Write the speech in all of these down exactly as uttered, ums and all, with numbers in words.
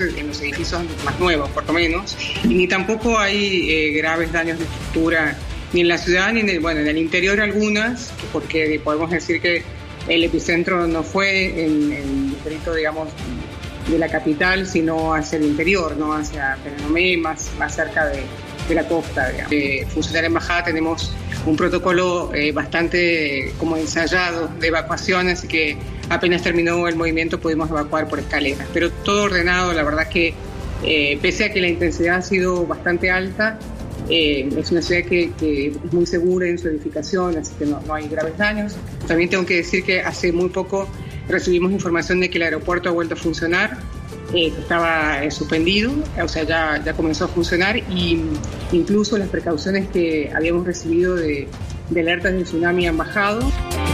en los edificios más nuevos, por lo menos, y ni tampoco hay eh, graves daños de estructura ni en la ciudad ni en el, bueno, en el interior algunas, porque podemos decir que el epicentro no fue en el distrito, digamos, de la capital, sino hacia el interior, no hacia Penonomé, más, más cerca de, de la costa, digamos. Eh, funcionar en embajada tenemos un protocolo eh, bastante como ensayado de evacuación, así que apenas terminó el movimiento pudimos evacuar por escaleras, pero todo ordenado. La verdad que eh, pese a que la intensidad ha sido bastante alta, eh, es una ciudad que, que es muy segura en su edificación, así que no, no hay graves daños. También tengo que decir que hace muy poco recibimos información de que el aeropuerto ha vuelto a funcionar, eh, que estaba eh, suspendido, o sea, ya, ya comenzó a funcionar, y incluso las precauciones que habíamos recibido de, de alertas de tsunami han bajado.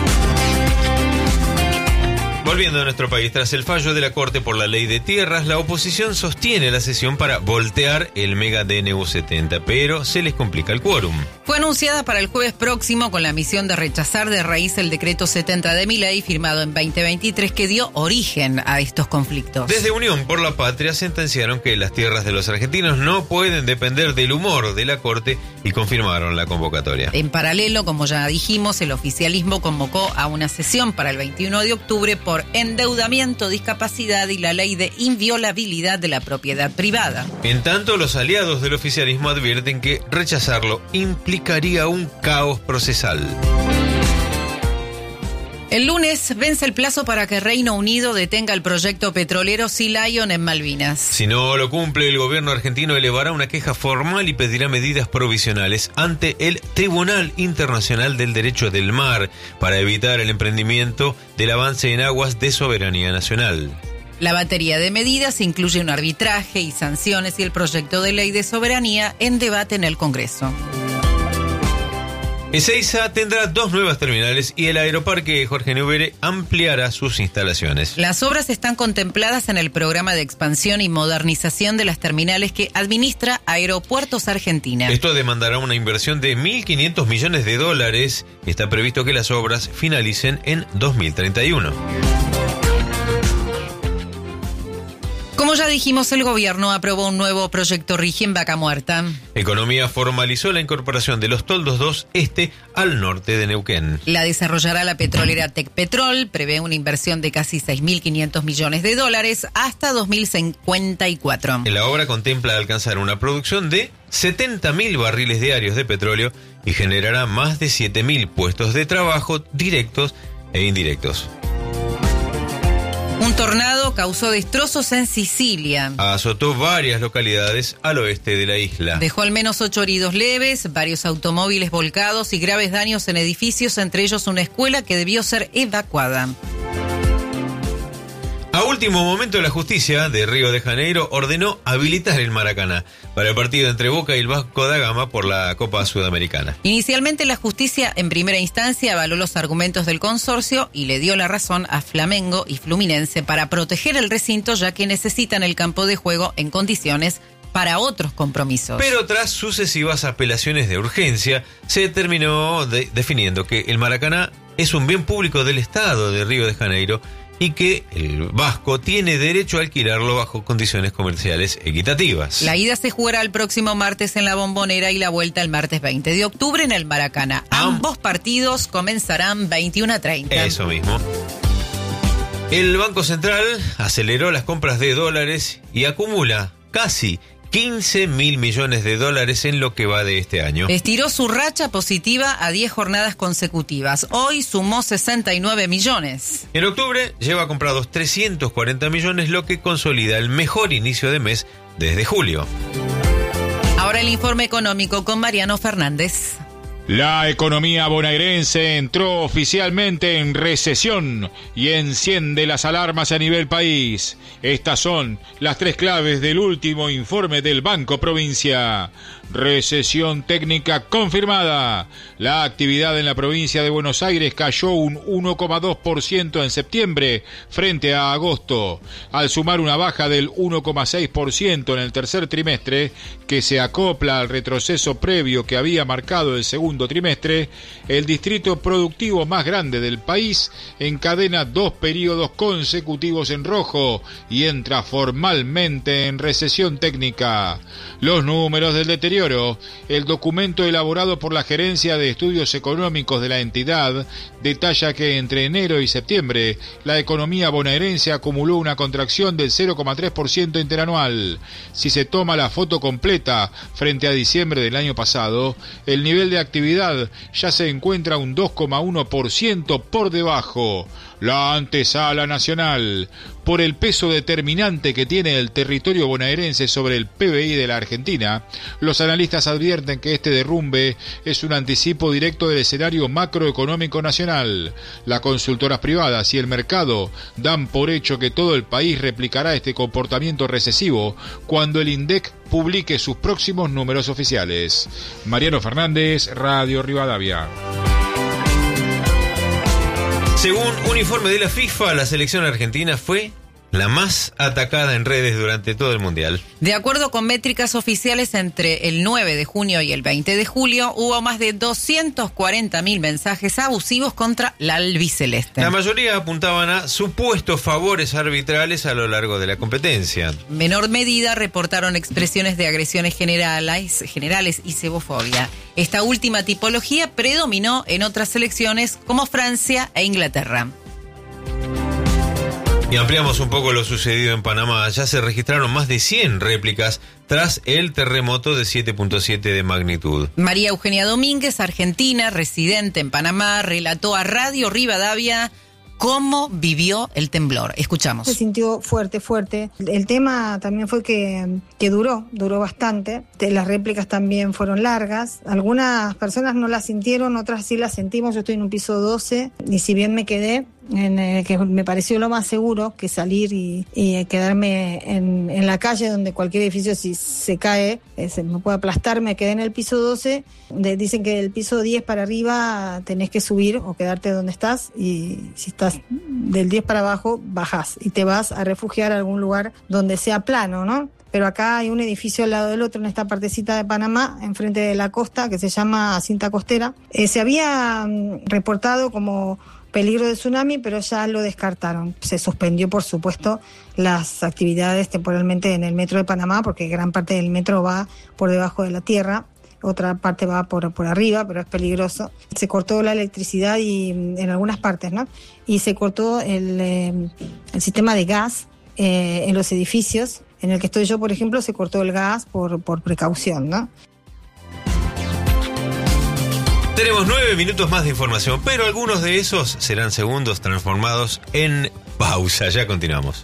Volviendo a nuestro país, tras el fallo de la Corte por la Ley de Tierras, la oposición sostiene la sesión para voltear el mega D N U setenta, pero se les complica el quórum. Fue anunciada para el jueves próximo con la misión de rechazar de raíz el decreto setenta de Milei, firmado en veinte veintitrés, que dio origen a estos conflictos. Desde Unión por la Patria sentenciaron que las tierras de los argentinos no pueden depender del humor de la Corte y confirmaron la convocatoria. En paralelo, como ya dijimos, el oficialismo convocó a una sesión para el veintiuno de octubre por endeudamiento, discapacidad y la ley de inviolabilidad de la propiedad privada. En tanto, los aliados del oficialismo advierten que rechazarlo implicaría un caos procesal. El lunes vence el plazo para que Reino Unido detenga el proyecto petrolero Sea Lion en Malvinas. Si no lo cumple, el gobierno argentino elevará una queja formal y pedirá medidas provisionales ante el Tribunal Internacional del Derecho del Mar para evitar el emprendimiento del avance en aguas de soberanía nacional. La batería de medidas incluye un arbitraje y sanciones y el proyecto de ley de soberanía en debate en el Congreso. Ezeiza tendrá dos nuevas terminales y el aeroparque Jorge Newbery ampliará sus instalaciones. Las obras están contempladas en el programa de expansión y modernización de las terminales que administra Aeropuertos Argentina. Esto demandará una inversión de mil quinientos millones de dólares. Está previsto que las obras finalicen en dos mil treinta y uno. Como ya dijimos, el gobierno aprobó un nuevo proyecto RIGI en Vaca Muerta. Economía formalizó la incorporación de los toldos dos Este al norte de Neuquén. La desarrollará la petrolera Tecpetrol, prevé una inversión de casi seis mil quinientos millones de dólares hasta dos mil cincuenta y cuatro. La obra contempla alcanzar una producción de setenta mil barriles diarios de petróleo y generará más de siete mil puestos de trabajo directos e indirectos. Un tornado causó destrozos en Sicilia. Azotó varias localidades al oeste de la isla. Dejó al menos ocho heridos leves, varios automóviles volcados y graves daños en edificios, entre ellos una escuela que debió ser evacuada. A último momento, la justicia de Río de Janeiro ordenó habilitar el Maracaná para el partido entre Boca y el Vasco da Gama por la Copa Sudamericana. Inicialmente, la justicia en primera instancia avaló los argumentos del consorcio y le dio la razón a Flamengo y Fluminense para proteger el recinto, ya que necesitan el campo de juego en condiciones para otros compromisos. Pero tras sucesivas apelaciones de urgencia, se terminó de, definiendo que el Maracaná es un bien público del Estado de Río de Janeiro y que el Vasco tiene derecho a alquilarlo bajo condiciones comerciales equitativas. La ida se jugará el próximo martes en la Bombonera y la vuelta el martes veinte de octubre en el Maracaná. Ambos partidos comenzarán veintiuno a treinta. Eso mismo. El Banco Central aceleró las compras de dólares y acumula casi quince mil millones de dólares en lo que va de este año. Estiró su racha positiva a diez jornadas consecutivas. Hoy sumó sesenta y nueve millones. En octubre lleva comprados trescientos cuarenta millones, lo que consolida el mejor inicio de mes desde julio. Ahora el informe económico con Mariano Fernández. La economía bonaerense entró oficialmente en recesión y enciende las alarmas a nivel país. Estas son las tres claves del último informe del Banco Provincia. Recesión técnica confirmada. La actividad en la provincia de Buenos Aires cayó un uno coma dos por ciento en septiembre frente a agosto, al sumar una baja del uno coma seis por ciento en el tercer trimestre, que se acopla al retroceso previo que había marcado el segundo trimestre. El distrito productivo más grande del país encadena dos periodos consecutivos en rojo y entra formalmente en recesión técnica. Los números del deterioro. El documento elaborado por la Gerencia de Estudios Económicos de la entidad detalla que entre enero y septiembre la economía bonaerense acumuló una contracción del cero coma tres por ciento interanual. Si se toma la foto completa frente a diciembre del año pasado, el nivel de actividad ya se encuentra un dos coma uno por ciento por debajo. La antesala nacional. Por el peso determinante que tiene el territorio bonaerense sobre el P B I de la Argentina, los analistas advierten que este derrumbe es un anticipo directo del escenario macroeconómico nacional. Las consultoras privadas y el mercado dan por hecho que todo el país replicará este comportamiento recesivo cuando el INDEC publique sus próximos números oficiales. Mariano Fernández, Radio Rivadavia. Según un informe de la FIFA, la selección argentina fue la más atacada en redes durante todo el Mundial. De acuerdo con métricas oficiales, entre el nueve de junio y el veinte de julio hubo más de doscientos cuarenta mil mensajes abusivos contra la albiceleste. La mayoría apuntaban a supuestos favores arbitrales a lo largo de la competencia. En menor medida reportaron expresiones de agresiones generales, generales y xenofobia. Esta última tipología predominó en otras selecciones como Francia e Inglaterra. Y ampliamos un poco lo sucedido en Panamá. Ya se registraron más de cien réplicas tras el terremoto de siete punto siete de magnitud. María Eugenia Domínguez, argentina, residente en Panamá, relató a Radio Rivadavia cómo vivió el temblor. Escuchamos. Se sintió fuerte, fuerte. El tema también fue que, que duró, duró bastante. Las réplicas también fueron largas. Algunas personas no las sintieron, otras sí las sentimos. Yo estoy en un piso doce y si bien me quedé, en el que me pareció lo más seguro que salir y, y quedarme en, en la calle donde cualquier edificio si se cae eh, se me puede aplastar, me quedé en el piso doce. De, dicen que del piso diez para arriba tenés que subir o quedarte donde estás, y si estás del diez para abajo bajás y te vas a refugiar a algún lugar donde sea plano, ¿no? Pero acá hay un edificio al lado del otro, en esta partecita de Panamá, enfrente de la costa, que se llama Cinta Costera. Eh, se había um, reportado como peligro de tsunami, pero ya lo descartaron. Se suspendió, por supuesto, las actividades temporalmente en el metro de Panamá, porque gran parte del metro va por debajo de la tierra, otra parte va por, por arriba, pero es peligroso. Se cortó la electricidad y en algunas partes, ¿no? Y se cortó el, eh, el sistema de gas eh, en los edificios. En el que estoy yo, por ejemplo, se cortó el gas por, por precaución, ¿no? Tenemos nueve minutos más de información, pero algunos de esos serán segundos transformados en pausa. Ya continuamos.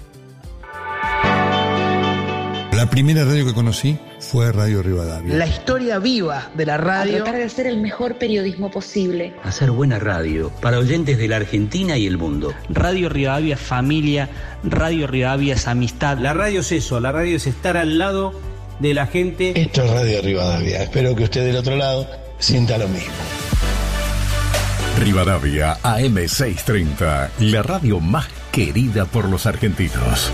La primera radio que conocí fue Radio Rivadavia. La historia viva de la radio. A tratar de hacer el mejor periodismo posible. Hacer buena radio para oyentes de la Argentina y el mundo. Radio Rivadavia es familia, Radio Rivadavia es amistad. La radio es eso, la radio es estar al lado de la gente. Esto es Radio Rivadavia. Espero que usted del otro lado sienta lo mismo. Rivadavia A M seiscientos treinta, la radio más querida por los argentinos.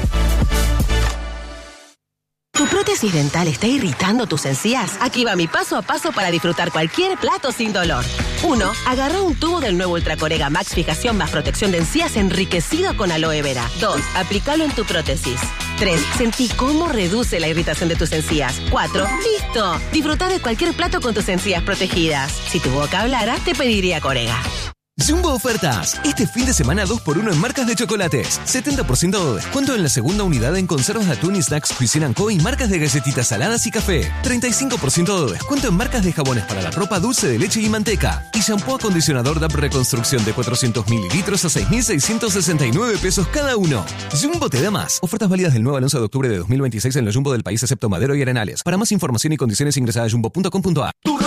¿Tu prótesis dental está irritando tus encías? Aquí va mi paso a paso para disfrutar cualquier plato sin dolor. uno. Agarra un tubo del nuevo Ultracorega Max Fijación más protección de encías enriquecido con aloe vera. dos. Aplícalo en tu prótesis. tres. Sentí cómo reduce la irritación de tus encías. cuatro. ¡Listo! Disfruta de cualquier plato con tus encías protegidas. Si tu boca hablara, te pediría Corega. Jumbo Ofertas. Este fin de semana dos por uno en marcas de chocolates. setenta por ciento de descuento en la segunda unidad en conservas de atún y snacks Cuisine and Co. y marcas de galletitas saladas y café. treinta y cinco por ciento de descuento en marcas de jabones para la ropa, dulce de leche y manteca. Y shampoo acondicionador D A P Reconstrucción de cuatrocientos mililitros a seis mil seiscientos sesenta y nueve pesos cada uno. Jumbo te da más. Ofertas válidas del nueve al once de octubre de dos mil veintiséis en los Jumbo del país excepto Madero y Arenales. Para más información y condiciones ingresa a jumbo punto com punto a r.